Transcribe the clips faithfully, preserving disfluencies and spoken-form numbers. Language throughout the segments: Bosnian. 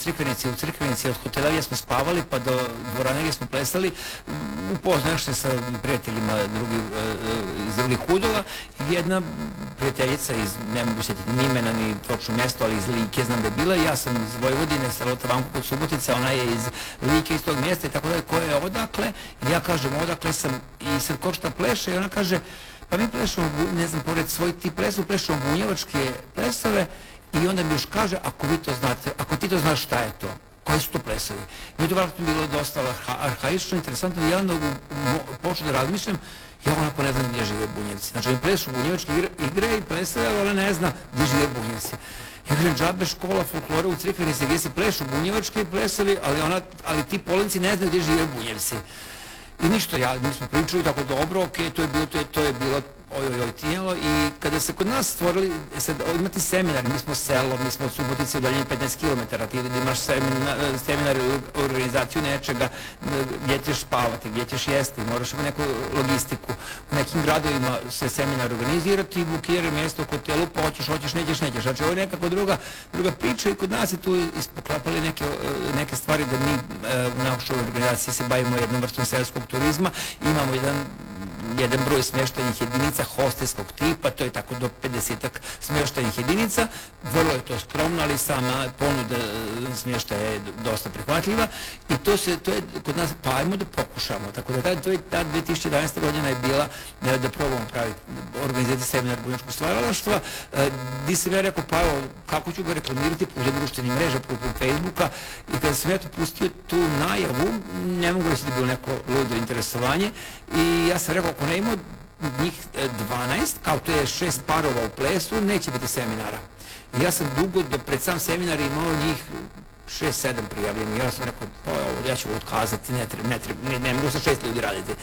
Crikvenici, u Crikvenici od hotela gdje smo spavali pa do dvorane gdje smo plesali, upoznaš se sa prijateljima drugi, iz drugih udova. Jedna prijateljica iz, ne mogu sjetiti ni imena ni točno mjesto, ali iz Like znam da je bila. Ja sam iz Vojvodine, sa Lotovanku kod Subotice, ona je iz Like, iz tog mjesta i tako da je, koja je odakle. I ja kažem odakle sam i sad ko šta pleše i ona kaže pa mi plešemo, ne znam, pored svoj ti plesu, plešemo bunjevačke plesove. I onda mi još kaže, ako vi to znate, ako ti to znaš šta je to, koji su to plesovi. I to vratno bilo dosta arhaično, interesantno, i ja onda počnu da razmišljam, ja onako ne znam gdje žive Bunjevci. Znači, oni plesu bunjevačke igre i plesove, ali ona ne zna gdje žive Bunjevci. Ja kažem, džabe škola folklora u Crikvenici gdje se plešu bunjevački plesovi, ali, ona, ali ti polinci ne znaju gdje žive Bunjevci. I ništa, ja, mi smo pričali tako dobro, ok, to je bilo, to je, to je bilo ojoj tijelo i kada se kod nas stvorili, sad imati seminar, mi smo selo, mi smo od Subotice udaljeni petnaest kilometara, ti da imaš seminar, seminar organizaciju nečega, gdje ćeš spavati, gdje ćeš jesti, moraš imati neku logistiku. U nekim gradovima se seminar organizirati, bukiraju mjesto u hotelu, pa hoćeš, hoćeš, nećeš, nećeš. Znači ovo je nekako druga, druga priča i kod nas je tu ispoklapali neke, neke stvari da mi u našoj organizaciji se bavimo jednom vrstom selskog turizma, imamo jedan jedan broj smještajnih jedinica hostelskog tipa, to je tako do pedesetak smještajnih jedinica, vrlo je to skromno, ali sama ponuda smještaja je dosta prihvatljiva i to se, to je kod nas, pa ajmo da pokušamo, tako da to je ta dve tisuće jedanaesta godina je bila da, da probamo praviti, organizati seminar bunjevačkog stvaralaštva, gdje sam ja rekao, pa evo, kako ću ga reklamirati putem društvenih mreža, putem Facebooka i kada sam ja to pustio tu najavu, ne mogu reći da je bilo neko ludo interesovanje i ja sam rekao, ako ne imao njih dvanaest, kao to je šest parova u plesu, neće biti seminara. I ja sam dugo, do pred sam seminar imao njih šest sedam prijavljeni. Ja sam rekao, pa ovo, ja ću otkazati, ne treba, ne treba, ne, ne mogu sa šest ljudi raditi.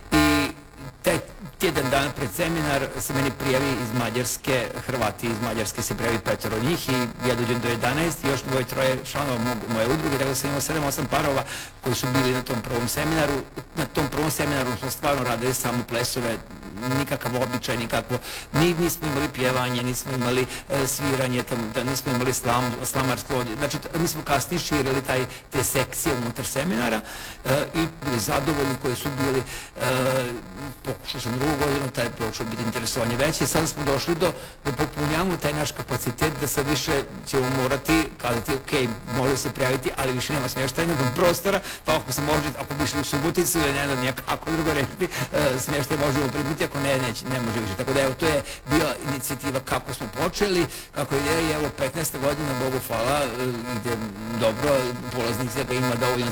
I taj tjedan dan pred seminar se meni prijavi iz Mađarske, Hrvati iz Mađarske se prijavi petero od njih i ja dođem do jedanaest i još dvoje troje članova moje udruge, tako da sam imao sedam osam parova koji su bili na tom prvom seminaru. Na tom prvom seminaru smo stvarno radili samo plesove, nikakav običaj, nikakvo, ni, nismo imali pjevanje, nismo imali e, sviranje, tam, da nismo imali slam, slamarstvo, znači mi smo kasnije širili taj, te sekcije unutar seminara e, i bili zadovoljni koji su bili, e, pokušao sam drugu godinu, taj počeo biti interesovanje veće i sada smo došli do, da popunjamo taj naš kapacitet, da sad više ćemo morati kazati, ok, može se prijaviti, ali više nema smještajnog prostora, pa ako se može, ako bi išli u Suboticu ili ne znam nekako drugo reći, e, smještaj možemo pribiti, ako ne, neće, ne može više. Tako da evo, to je bila inicijativa kako smo počeli, kako ide i evo petnaesta godina, Bogu hvala, ide dobro, polaznici ga ima dovoljno